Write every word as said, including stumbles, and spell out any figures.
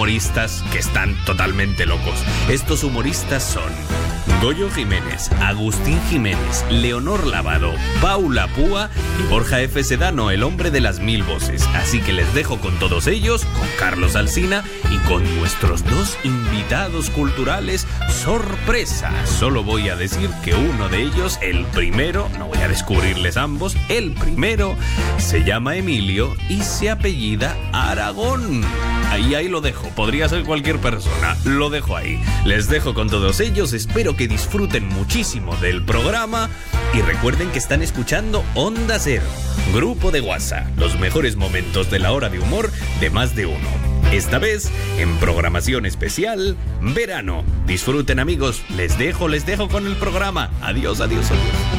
humoristas que están totalmente locos. Estos humoristas son Goyo Jiménez, Agustín Jiménez, Leonor Lavado, Paula Púa y Borja F. Sedano, el hombre de las mil voces. Así que les dejo con todos ellos, con Carlos Alsina y con nuestros dos invitados culturales sorpresa. Solo voy a decir que uno de ellos, el primero, no voy a descubrirles ambos, el primero se llama Emilio y se apellida Aragón. Ahí, ahí lo dejo, podría ser cualquier persona, lo dejo ahí. Les dejo con todos ellos, espero que disfruten muchísimo del programa y recuerden que están escuchando Onda Cero, grupo de WhatsApp, los mejores momentos de la hora de humor de más de uno. Esta vez en programación especial, verano. Disfruten amigos, les dejo, les dejo con el programa. Adiós, adiós, adiós.